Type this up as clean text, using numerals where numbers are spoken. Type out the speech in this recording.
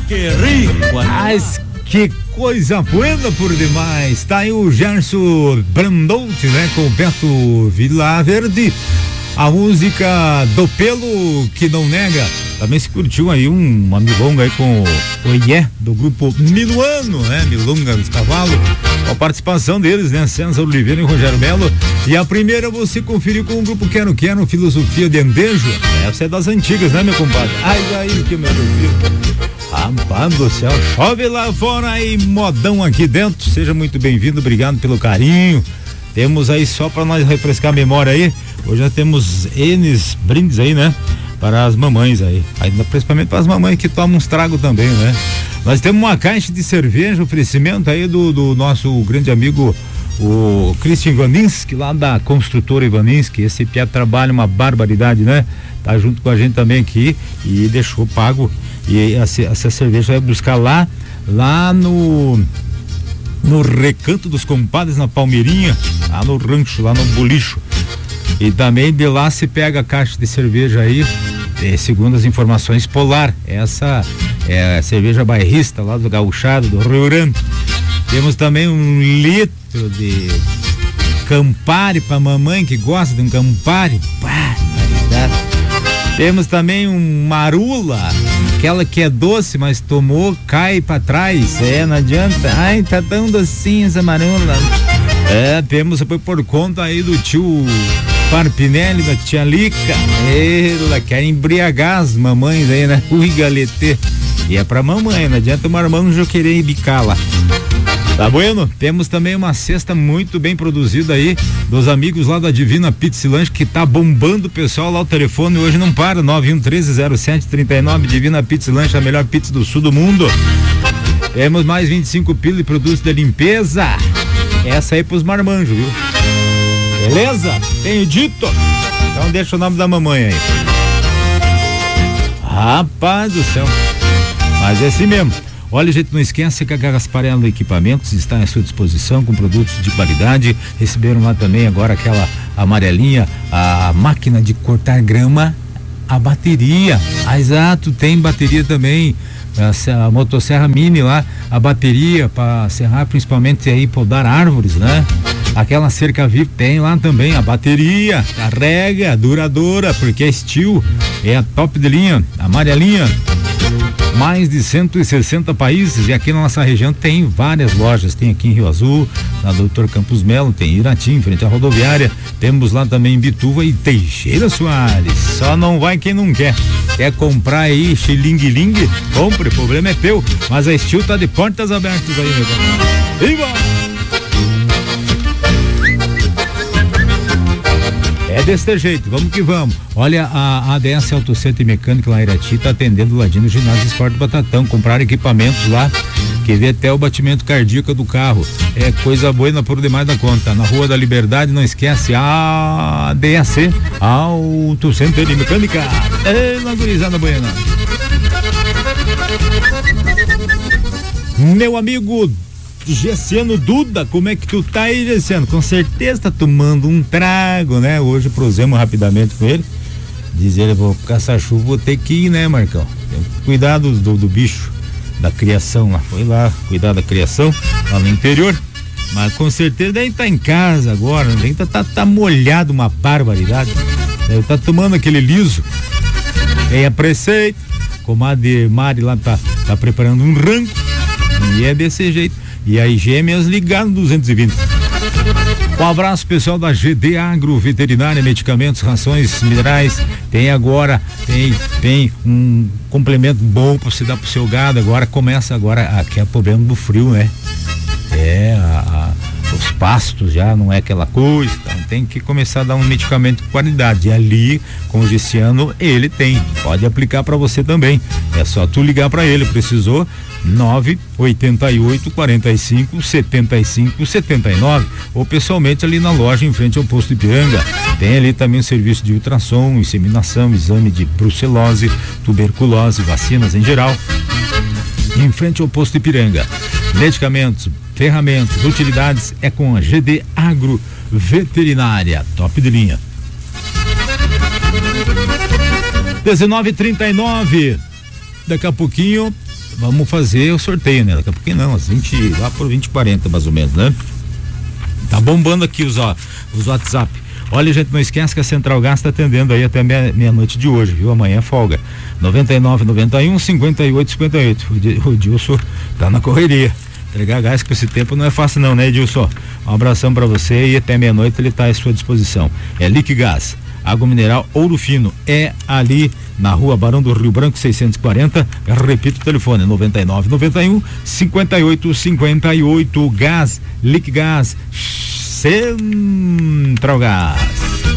que rico! Mas que coisa buena por demais. Tá aí o Gerson Brandout, né? Com o Beto Vilaverde. A música do Pelo Que Não Nega. Também se curtiu aí uma milonga aí com o Ié, do grupo Minuano, né? Milonga dos Cavalos. Com a participação deles, né? César Oliveira e Rogério Melo. E a primeira você conferiu com o grupo Quero Quero, Filosofia de Andejo. Essa é das antigas, né, meu compadre? Ai, aí que meu Deus. Rapaz do céu, chove lá fora e modão aqui dentro. Seja muito bem-vindo, obrigado pelo carinho. Temos aí, só para nós refrescar a memória aí, hoje já temos N's brindes aí, né? Para as mamães aí, ainda principalmente para as mamães que tomam uns tragos também, né? Nós temos uma caixa de cerveja, oferecimento aí do nosso grande amigo, o Christian Ivaninski, lá da construtora Ivaninski. Esse piá trabalha uma barbaridade, né? Tá junto com a gente também aqui e deixou pago. E essa cerveja vai buscar lá no Recanto dos Compadres, na Palmeirinha, lá no rancho, lá no Bolicho. E também de lá se pega a caixa de cerveja aí, segundo as informações, Polar. Essa é a cerveja bairrista lá do Gauchado, do Rio Grande. Temos também 1 litro de Campari pra mamãe que gosta de um Campari. Pá, temos também um Marula, aquela que é doce, mas tomou, cai pra trás. Não adianta. Ai, tá tão docinha essa Marula. Temos depois por conta aí do tio Parpinelli, da tia Lica. Ela quer embriagar as mamães aí, né? Ui, galetê. E é pra mamãe, não adianta o marmanjo querer bicar lá. Tá bueno? Temos também uma cesta muito bem produzida aí dos amigos lá da Divina Pizza e Lanche, que tá bombando o pessoal lá. O telefone hoje não para, 91130739. Divina Pizza e Lanche, a melhor pizza do sul do mundo. Temos mais 25 pila de produtos de limpeza. Essa aí pros marmanjos, viu? Beleza? Tenho dito. Então deixa o nome da mamãe aí. Rapaz do céu. Mas é assim mesmo. Olha, gente, não esquece que a Gasparello Equipamentos está à sua disposição com produtos de qualidade. Receberam lá também agora aquela amarelinha, a máquina de cortar grama, a bateria. Exato, tem bateria também. A motosserra mini lá, a bateria para serrar, principalmente aí podar árvores, né? Aquela cerca VIP tem lá também a bateria, carrega, duradoura, porque é steel, é a top de linha, amarelinha. Mais de 160 países, e aqui na nossa região tem várias lojas. Tem aqui em Rio Azul, na Doutor Campos Melo, tem Irati, em frente à rodoviária. Temos lá também em Bituva e Teixeira Soares. Só não vai quem não quer. Quer comprar aí xiling-ling? Compre, o problema é teu. Mas a Steel tá de portas abertas aí, meu camarada. Viva! É desse jeito, vamos que vamos. Olha, a ADS Autocentro e Mecânica lá em Irati tá atendendo o ladinho do ginásio Esporte Batatão. Compraram equipamentos lá que vê até o batimento cardíaco do carro. É coisa boa por demais da conta. Na Rua da Liberdade, não esquece, a ADS Autocentro e Mecânica. Na gurizada buena. Meu amigo Gessiano Duda, como é que tu tá aí, Gessiano? Com certeza tá tomando um trago, né? Hoje prosemos rapidamente com ele. Diz ele, vou caçar chuva, vou ter que ir, né, Marcão? Tem que cuidar do bicho, da criação lá. Foi lá cuidar da criação, lá no interior. Mas com certeza daí tá em casa agora, daí tá molhado, uma barbaridade. Deve tá tomando aquele liso. Tem a preceito, comadre Mari lá tá preparando um rango. E é desse jeito. E aí, gêmeas ligado 220. Um abraço pessoal da GD Agro Veterinária, medicamentos, rações, minerais. Tem agora, tem um complemento bom para você dar pro seu gado. Agora começa aqui é o problema do frio, né? Os pastos já não é aquela coisa, então tem que começar a dar um medicamento de qualidade. E ali, com o Gessiano, ele tem. Pode aplicar para você também. É só tu ligar para ele. Precisou? 988 45 75 79 ou pessoalmente ali na loja em frente ao posto Ipiranga. Tem ali também o serviço de ultrassom, inseminação, exame de brucelose, tuberculose, vacinas em geral. Em frente ao posto Ipiranga. Medicamentos, ferramentas, utilidades é com a GD Agro Veterinária, top de linha. 19:39. Daqui a pouquinho vamos fazer o sorteio, né? Daqui a pouquinho não, lá por 20h40 mais ou menos, né? Tá bombando aqui os WhatsApp. Olha, gente, não esquece que a Central Gás está atendendo aí até meia-noite de hoje, viu? Amanhã é folga. 9991-5858. O Edilson tá na correria. Entregar gás com esse tempo não é fácil não, né, Edilson? Um abração para você e até meia-noite ele tá à sua disposição. É Liquigás, água mineral Ouro Fino, é ali na rua Barão do Rio Branco 640, repito o telefone, 9991-5858. Gás, Liquigás, Central Gás.